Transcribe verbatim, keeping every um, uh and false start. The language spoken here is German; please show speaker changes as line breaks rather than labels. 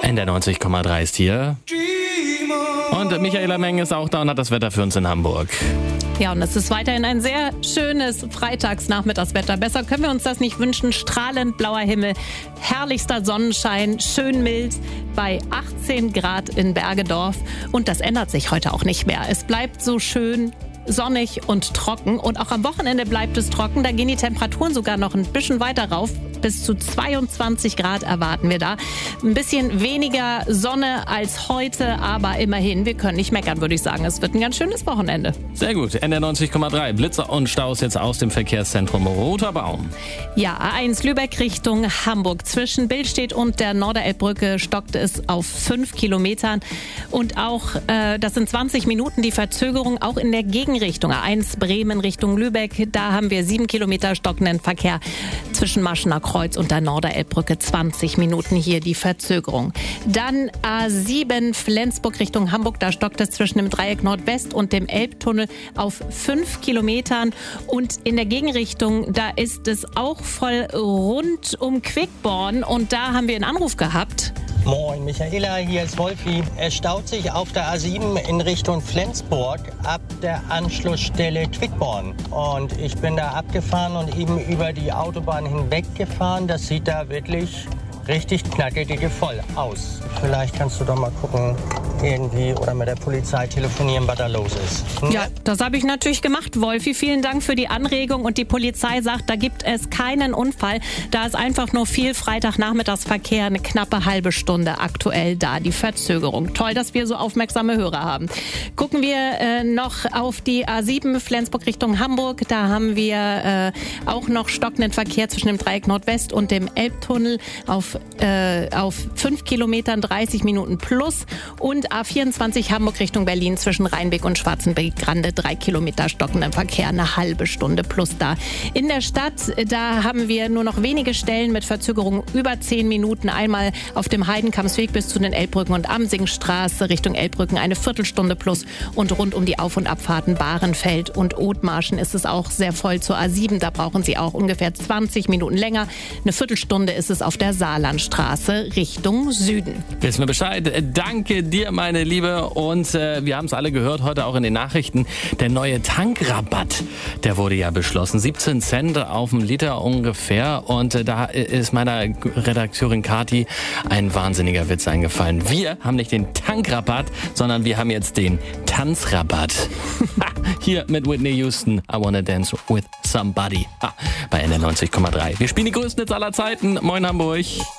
N D R neunzig Komma drei ist hier. Und Michaela Meng ist auch da und hat das Wetter für uns in Hamburg.
Ja, und es ist weiterhin ein sehr schönes Freitagsnachmittagswetter. Besser können wir uns das nicht wünschen. Strahlend blauer Himmel, herrlichster Sonnenschein, schön mild bei achtzehn Grad in Bergedorf. Und das ändert sich heute auch nicht mehr. Es bleibt so schön sonnig und trocken. Und auch am Wochenende bleibt es trocken. Da gehen die Temperaturen sogar noch ein bisschen weiter rauf. Bis zu zweiundzwanzig Grad erwarten wir da. Ein bisschen weniger Sonne als heute, aber immerhin, wir können nicht meckern, würde ich sagen. Es wird ein ganz schönes Wochenende.
Sehr gut. N D R neunzig Komma drei. Blitzer und Staus jetzt aus dem Verkehrszentrum Roter Baum.
Ja, A eins Lübeck Richtung Hamburg. Zwischen Billstedt und der Norderelbbrücke stockt es auf fünf Kilometern. Und auch, äh, das sind zwanzig Minuten die Verzögerung, auch in der Gegenrichtung. A eins Bremen Richtung Lübeck. Da haben wir sieben Kilometer stockenden Verkehr zwischen Maschener Kreuz und der Norderelbbrücke, zwanzig Minuten hier die Verzögerung. Dann A sieben Flensburg Richtung Hamburg, da stockt es zwischen dem Dreieck Nordwest und dem Elbtunnel auf fünf Kilometern. Und in der Gegenrichtung, da ist es auch voll rund um Quickborn und da haben wir einen Anruf gehabt.
Moin Michaela, hier ist Wolfi. Es staut sich auf der A sieben in Richtung Flensburg ab der Anschlussstelle Quickborn. Und ich bin da abgefahren und eben über die Autobahn hinweg gefahren. Das sieht da wirklich richtig knackige voll aus. Vielleicht kannst du doch mal gucken, irgendwie oder mit der Polizei telefonieren, was da los ist. Hm?
Ja, das habe ich natürlich gemacht, Wolfi. Vielen Dank für die Anregung. Und die Polizei sagt, da gibt es keinen Unfall. Da ist einfach nur viel Freitagnachmittagsverkehr, eine knappe halbe Stunde aktuell da, die Verzögerung. Toll, dass wir so aufmerksame Hörer haben. Gucken wir äh, noch auf die A sieben Flensburg Richtung Hamburg. Da haben wir äh, auch noch stockenden Verkehr zwischen dem Dreieck Nordwest und dem Elbtunnel auf, äh, auf fünf Kilometern, dreißig Minuten plus. Und A vierundzwanzig Hamburg Richtung Berlin zwischen Rheinbeck und Schwarzenberg-Grande, drei Kilometer stockenden Verkehr, eine halbe Stunde plus da. In der Stadt, da haben wir nur noch wenige Stellen mit Verzögerung über zehn Minuten. Einmal auf dem Heidenkampsweg bis zu den Elbbrücken und Amsingstraße Richtung Elbbrücken eine Viertelstunde plus. Und rund um die Auf- und Abfahrten Bahrenfeld und Othmarschen ist es auch sehr voll zur A sieben. Da brauchen Sie auch ungefähr zwanzig Minuten länger. Eine Viertelstunde ist es auf der Saarlandstraße Richtung Süden.
Wissen wir Bescheid. Danke dir, meine Liebe. Und äh, wir haben es alle gehört, heute auch in den Nachrichten. Der neue Tankrabatt, der wurde ja beschlossen. siebzehn Cent auf einen Liter ungefähr. Und äh, da ist meiner Redakteurin Kati ein wahnsinniger Witz eingefallen. Wir haben nicht den Tankrabatt, sondern wir haben jetzt den Tanzrabatt. Hier mit Whitney Houston, I Wanna Dance With Somebody. Ah, bei N D R neunzig Komma drei. Wir spielen die größten Hits aller Zeiten. Moin Hamburg.